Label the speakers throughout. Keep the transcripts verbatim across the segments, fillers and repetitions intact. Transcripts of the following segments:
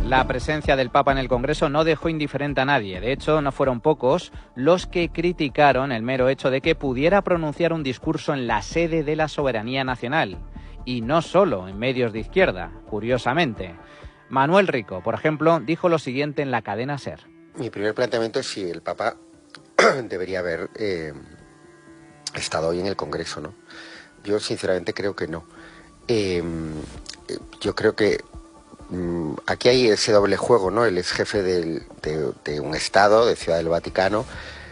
Speaker 1: la presencia del Papa en el Congreso no dejó indiferente a nadie. De hecho, no fueron pocos los que criticaron el mero hecho de que pudiera pronunciar un discurso en la sede de la soberanía nacional. Y no solo en medios de izquierda, curiosamente. Manuel Rico, por ejemplo, dijo lo siguiente en la cadena SER.
Speaker 2: Mi primer planteamiento es si el Papa debería haber eh, estado hoy en el Congreso, ¿no? Yo sinceramente creo que no. Eh, yo creo que mmm, aquí hay ese doble juego, ¿no? Él es jefe del, de, de un Estado, de Ciudad del Vaticano,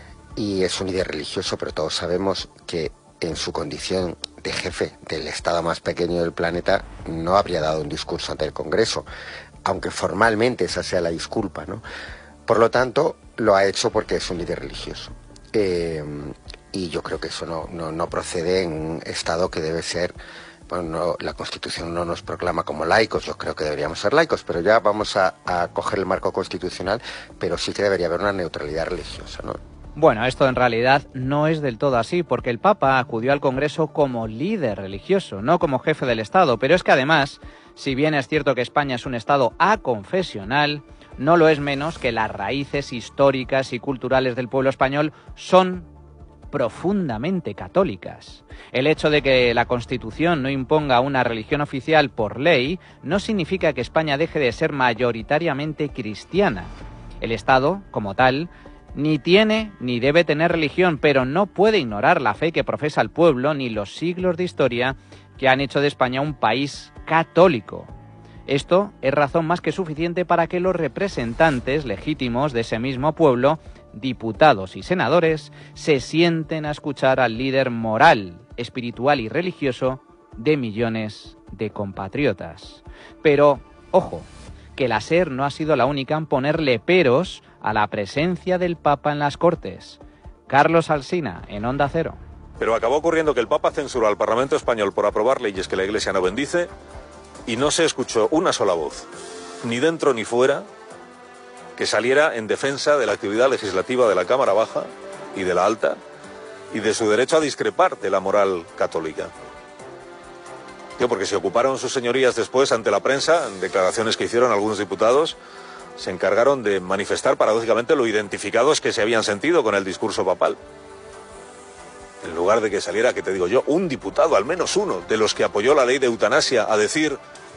Speaker 2: y es un líder religioso, pero todos sabemos que en su condición de jefe del Estado más pequeño del planeta no habría dado un discurso ante el Congreso, aunque formalmente esa sea la disculpa, ¿no? Por lo tanto, lo ha hecho porque es un líder religioso. Eh, y yo creo que eso no, no, no procede en un Estado que debe ser... Bueno, no, la Constitución no nos proclama como laicos, yo creo que deberíamos ser laicos, pero ya vamos a, a coger el marco constitucional, pero sí que debería haber una neutralidad religiosa, ¿no?
Speaker 1: Bueno, esto en realidad no es del todo así, porque el Papa acudió al Congreso como líder religioso, no como jefe del Estado. Pero es que además, si bien es cierto que España es un Estado aconfesional, no lo es menos que las raíces históricas y culturales del pueblo español son profundamente católicas. El hecho de que la Constitución no imponga una religión oficial por ley no significa que España deje de ser mayoritariamente cristiana. El Estado, como tal, ni tiene ni debe tener religión, pero no puede ignorar la fe que profesa el pueblo ni los siglos de historia que han hecho de España un país católico. Esto es razón más que suficiente para que los representantes legítimos de ese mismo pueblo, diputados y senadores, se sienten a escuchar al líder moral, espiritual y religioso de millones de compatriotas. Pero, ojo, que la SER no ha sido la única en ponerle peros a la presencia del Papa en las Cortes. Carlos Alsina, en Onda Cero.
Speaker 3: Pero acabó ocurriendo que el Papa censuró al Parlamento español por aprobar leyes que la Iglesia no bendice y no se escuchó una sola voz, ni dentro ni fuera, que saliera en defensa de la actividad legislativa de la Cámara Baja y de la Alta y de su derecho a discrepar de la moral católica. Tío, porque se ocuparon sus señorías después ante la prensa, en declaraciones que hicieron algunos diputados, se encargaron de manifestar paradójicamente lo identificados que se habían sentido con el discurso papal. En lugar de que saliera, que te digo yo, un diputado, al menos uno, de los que apoyó la ley de eutanasia, a decir: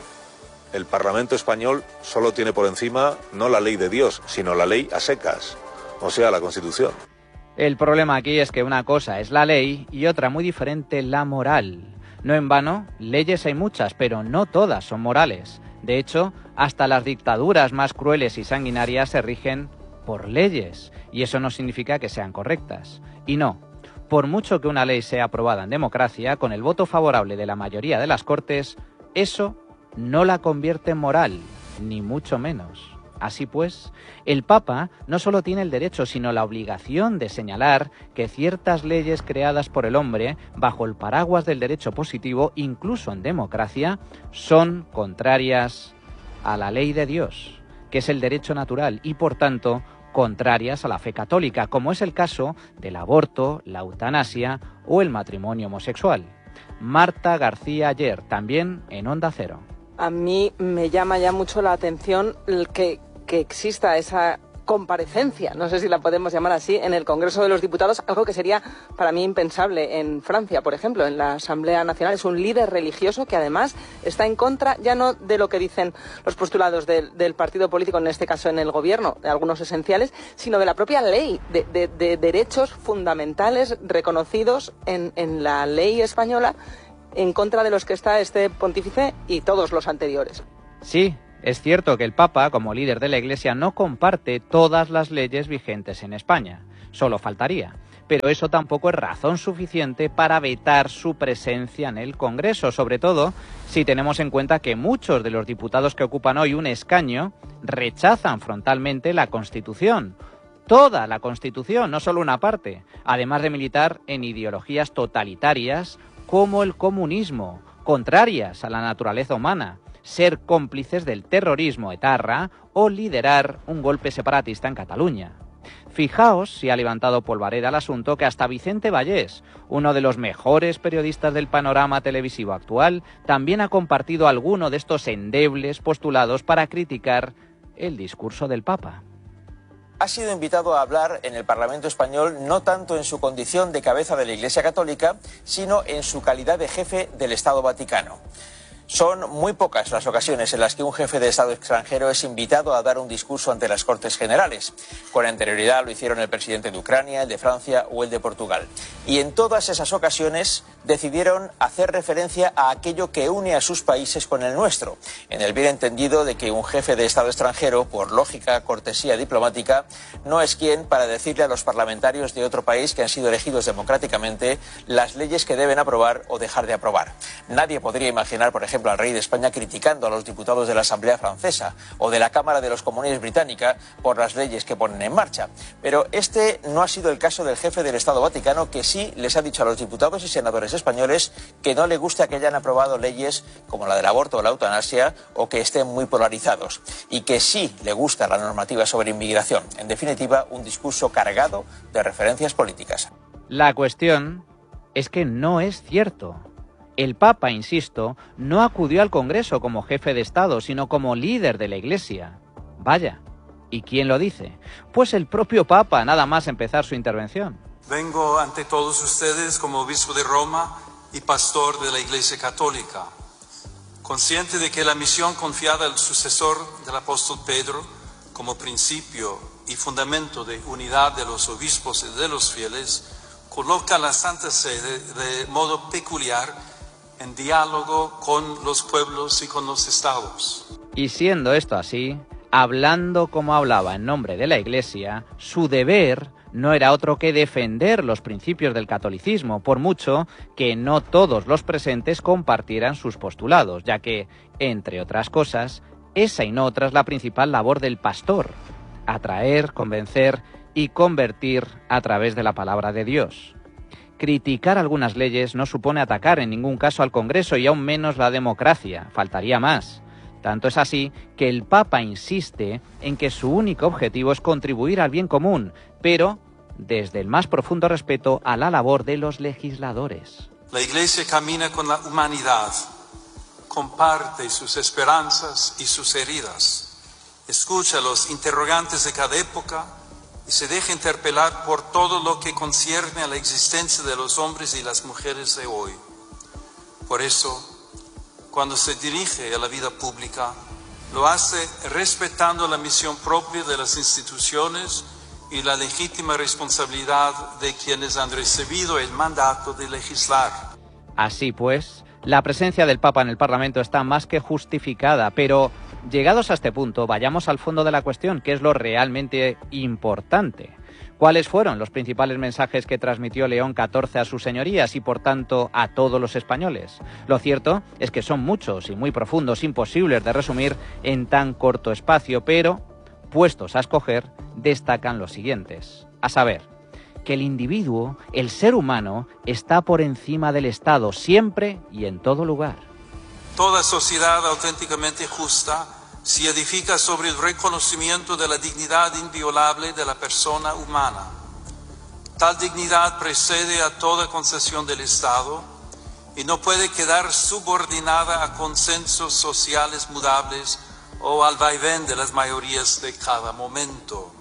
Speaker 3: el Parlamento español solo tiene por encima no la ley de Dios, sino la ley a secas, o sea, la Constitución.
Speaker 1: El problema aquí es que una cosa es la ley y otra muy diferente la moral. No en vano, leyes hay muchas, pero no todas son morales. De hecho, hasta las dictaduras más crueles y sanguinarias se rigen por leyes, y eso no significa que sean correctas. Y no, por mucho que una ley sea aprobada en democracia, con el voto favorable de la mayoría de las Cortes, eso no la convierte en moral, ni mucho menos. Así pues, el Papa no solo tiene el derecho, sino la obligación de señalar que ciertas leyes creadas por el hombre, bajo el paraguas del derecho positivo, incluso en democracia, son contrarias a la ley de Dios, que es el derecho natural, y por tanto, contrarias a la fe católica, como es el caso del aborto, la eutanasia o el matrimonio homosexual. Marta García Ayer, también en Onda Cero.
Speaker 4: A mí me llama ya mucho la atención el que, que exista esa comparecencia, no sé si la podemos llamar así, en el Congreso de los Diputados, algo que sería para mí impensable en Francia, por ejemplo, en la Asamblea Nacional. Es un líder religioso que además está en contra ya no de lo que dicen los postulados del, del partido político, en este caso en el gobierno, de algunos esenciales, sino de la propia ley, de, de, de derechos fundamentales reconocidos en, en la ley española, en contra de los que está este pontífice y todos los anteriores.
Speaker 1: Sí, es cierto que el Papa, como líder de la Iglesia, no comparte todas las leyes vigentes en España. Solo faltaría. Pero eso tampoco es razón suficiente para vetar su presencia en el Congreso, sobre todo si tenemos en cuenta que muchos de los diputados que ocupan hoy un escaño rechazan frontalmente la Constitución. Toda la Constitución, no solo una parte, además de militar en ideologías totalitarias como el comunismo, contrarias a la naturaleza humana, ser cómplices del terrorismo etarra o liderar un golpe separatista en Cataluña. Fijaos si ha levantado polvareda el asunto que hasta Vicente Vallés, uno de los mejores periodistas del panorama televisivo actual, también ha compartido alguno de estos endebles postulados para criticar el discurso del Papa.
Speaker 5: Ha sido invitado a hablar en el Parlamento español no tanto en su condición de cabeza de la Iglesia Católica, sino en su calidad de jefe del Estado Vaticano. Son muy pocas las ocasiones en las que un jefe de Estado extranjero es invitado a dar un discurso ante las Cortes Generales. Con anterioridad lo hicieron el presidente de Ucrania, el de Francia o el de Portugal. Y en todas esas ocasiones decidieron hacer referencia a aquello que une a sus países con el nuestro, en el bien entendido de que un jefe de Estado extranjero, por lógica, cortesía diplomática, no es quien para decirle a los parlamentarios de otro país que han sido elegidos democráticamente las leyes que deben aprobar o dejar de aprobar. Nadie podría imaginar, por ejemplo, al rey de España criticando a los diputados de la Asamblea Francesa o de la Cámara de los Comunes británica por las leyes que ponen en marcha. Pero este no ha sido el caso del jefe del Estado Vaticano, que sí les ha dicho a los diputados y senadores españoles que no le gusta que hayan aprobado leyes como la del aborto o la eutanasia o que estén muy polarizados, y que sí le gusta la normativa sobre inmigración. En definitiva, un discurso cargado de referencias políticas.
Speaker 1: La cuestión es que no es cierto. El Papa, insisto, no acudió al Congreso como jefe de Estado, sino como líder de la Iglesia. Vaya, ¿y quién lo dice? Pues el propio Papa, nada más empezar su intervención.
Speaker 6: Vengo ante todos ustedes como obispo de Roma y pastor de la Iglesia Católica, consciente de que la misión confiada al sucesor del apóstol Pedro, como principio y fundamento de unidad de los obispos y de los fieles, coloca a la Santa Sede de modo peculiar en diálogo con los pueblos y con los estados.
Speaker 1: Y siendo esto así, hablando como hablaba en nombre de la Iglesia, su deber no era otro que defender los principios del catolicismo, por mucho que no todos los presentes compartieran sus postulados, ya que, entre otras cosas, esa y no otra es la principal labor del pastor: atraer, convencer y convertir a través de la palabra de Dios. Criticar algunas leyes no supone atacar en ningún caso al Congreso y aún menos la democracia, faltaría más. Tanto es así que el Papa insiste en que su único objetivo es contribuir al bien común, pero desde el más profundo respeto a la labor de los legisladores.
Speaker 6: La Iglesia camina con la humanidad, comparte sus esperanzas y sus heridas, escucha los interrogantes de cada época y se deja interpelar por todo lo que concierne a la existencia de los hombres y las mujeres de hoy. Por eso, cuando se dirige a la vida pública, lo hace respetando la misión propia de las instituciones y la legítima responsabilidad de quienes han recibido el mandato de legislar.
Speaker 1: Así pues, la presencia del Papa en el Parlamento está más que justificada, pero llegados a este punto, vayamos al fondo de la cuestión, que es lo realmente importante. ¿Cuáles fueron los principales mensajes que transmitió León catorce a sus señorías y, por tanto, a todos los españoles? Lo cierto es que son muchos y muy profundos, imposibles de resumir en tan corto espacio, pero, puestos a escoger, destacan los siguientes. A saber, que el individuo, el ser humano, está por encima del Estado, siempre y en todo lugar.
Speaker 6: Toda sociedad auténticamente justa se edifica sobre el reconocimiento de la dignidad inviolable de la persona humana. Tal dignidad precede a toda concesión del Estado y no puede quedar subordinada a consensos sociales mudables o al vaivén de las mayorías de cada momento.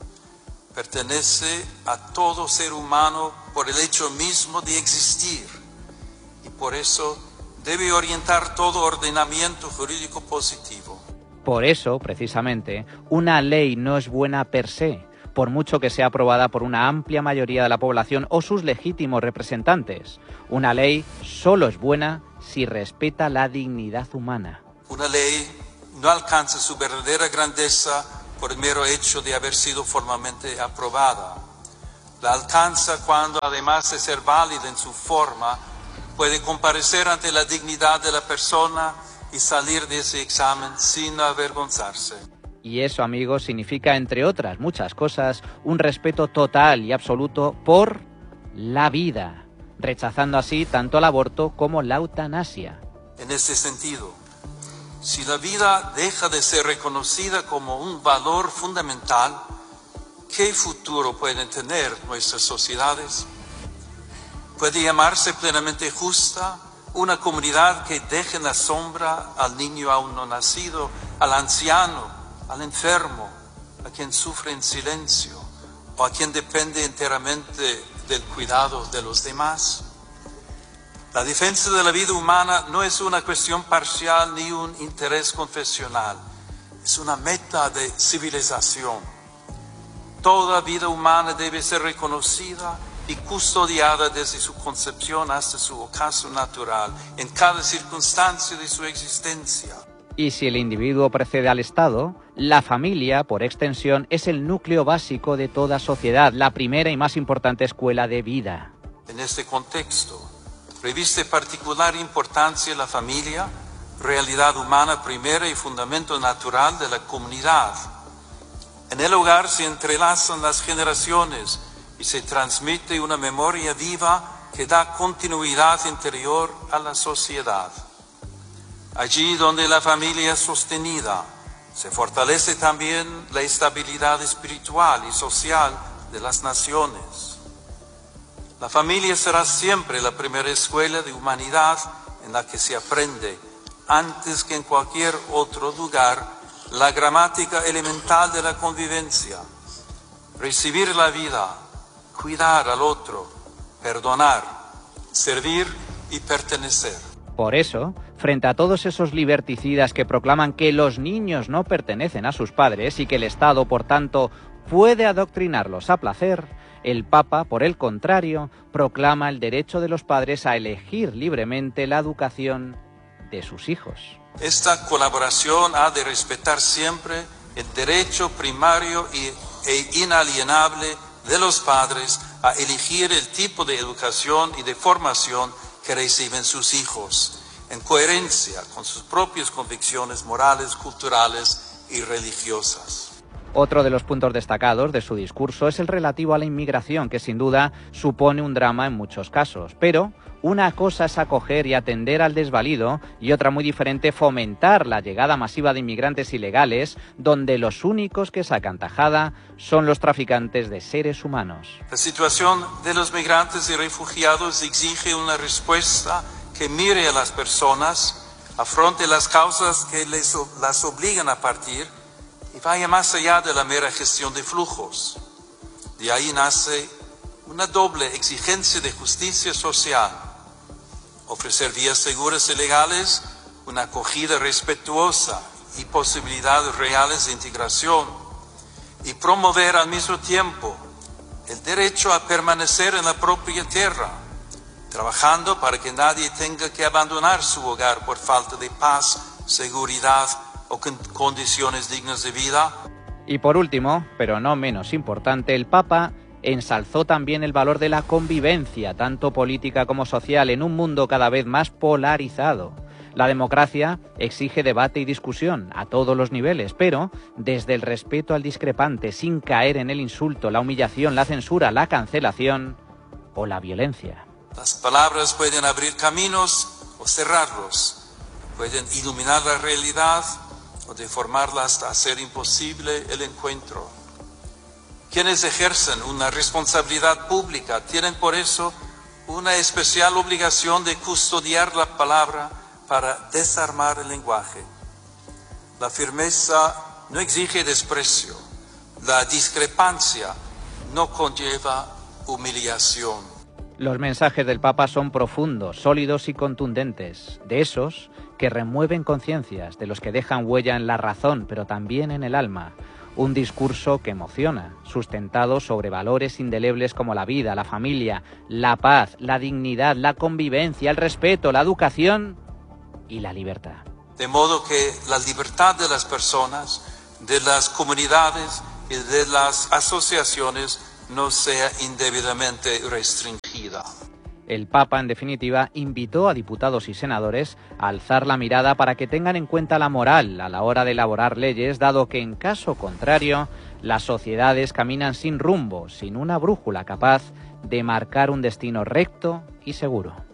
Speaker 6: Pertenece a todo ser humano por el hecho mismo de existir y por eso debe orientar todo ordenamiento jurídico positivo.
Speaker 1: Por eso, precisamente, una ley no es buena per se, por mucho que sea aprobada por una amplia mayoría de la población o sus legítimos representantes. Una ley solo es buena si respeta la dignidad humana.
Speaker 6: Una ley no alcanza su verdadera grandeza por el mero hecho de haber sido formalmente aprobada. La alcanza cuando, además de ser válida en su forma, puede comparecer ante la dignidad de la persona y salir de ese examen sin avergonzarse.
Speaker 1: Y eso, amigos, significa, entre otras muchas cosas, un respeto total y absoluto por la vida, rechazando así tanto el aborto como la eutanasia.
Speaker 6: En este sentido, si la vida deja de ser reconocida como un valor fundamental, ¿qué futuro pueden tener nuestras sociedades? ¿Puede llamarse plenamente justa una comunidad que deje en la sombra al niño aún no nacido, al anciano al enfermo, a quien sufre en silencio o a quien depende enteramente del cuidado de los demás. La defensa de la vida humana no es una cuestión parcial ni un interés confesional, es una meta de civilización. Toda vida humana debe ser reconocida y custodiada desde su concepción hasta su ocaso natural, en cada circunstancia de su existencia.
Speaker 1: Y si el individuo precede al Estado, la familia, por extensión, es el núcleo básico de toda sociedad, la primera y más importante escuela de vida.
Speaker 6: En este contexto, reviste particular importancia la familia, realidad humana primera y fundamento natural de la comunidad. En el hogar se entrelazan las generaciones y se transmite una memoria viva que da continuidad interior a la sociedad. Allí donde la familia es sostenida, se fortalece también la estabilidad espiritual y social de las naciones. La familia será siempre la primera escuela de humanidad en la que se aprende, antes que en cualquier otro lugar, la gramática elemental de la convivencia. Recibir la vida, cuidar al otro, perdonar, servir y pertenecer.
Speaker 1: Por eso, frente a todos esos liberticidas que proclaman que los niños no pertenecen a sus padres y que el Estado, por tanto, puede adoctrinarlos a placer, el Papa, por el contrario, proclama el derecho de los padres a elegir libremente la educación de sus hijos.
Speaker 6: Esta colaboración ha de respetar siempre el derecho primario e inalienable de los padres a elegir el tipo de educación y de formación que reciben sus hijos, en coherencia con sus propias convicciones morales, culturales y religiosas.
Speaker 1: Otro de los puntos destacados de su discurso es el relativo a la inmigración, que sin duda supone un drama en muchos casos. Pero una cosa es acoger y atender al desvalido y otra muy diferente fomentar la llegada masiva de inmigrantes ilegales, donde los únicos que sacan tajada son los traficantes de seres humanos.
Speaker 6: La situación de los migrantes y refugiados exige una respuesta que mire a las personas, afronte las causas que les, las obligan a partir y vaya más allá de la mera gestión de flujos. De ahí nace una doble exigencia de justicia social: ofrecer vías seguras y legales, una acogida respetuosa y posibilidades reales de integración, y promover al mismo tiempo el derecho a permanecer en la propia tierra, trabajando para que nadie tenga que abandonar su hogar por falta de paz, seguridad o con condiciones dignas de vida.
Speaker 1: Y por último, pero no menos importante, el Papa ensalzó también el valor de la convivencia, tanto política como social, en un mundo cada vez más polarizado. La democracia exige debate y discusión a todos los niveles, pero desde el respeto al discrepante, sin caer en el insulto, la humillación, la censura, la cancelación o la violencia.
Speaker 6: Las palabras pueden abrir caminos o cerrarlos, pueden iluminar la realidad o deformarla hasta hacer imposible el encuentro. Quienes ejercen una responsabilidad pública tienen por eso una especial obligación de custodiar la palabra para desarmar el lenguaje. La firmeza no exige desprecio, la discrepancia no conlleva humillación.
Speaker 1: Los mensajes del Papa son profundos, sólidos y contundentes, de esos que remueven conciencias, de los que dejan huella en la razón, pero también en el alma. Un discurso que emociona, sustentado sobre valores indelebles como la vida, la familia, la paz, la dignidad, la convivencia, el respeto, la educación y la libertad.
Speaker 6: De modo que la libertad de las personas, de las comunidades y de las asociaciones no sea indebidamente restringida.
Speaker 1: El Papa, en definitiva, invitó a diputados y senadores a alzar la mirada para que tengan en cuenta la moral a la hora de elaborar leyes, dado que, en caso contrario, las sociedades caminan sin rumbo, sin una brújula capaz de marcar un destino recto y seguro.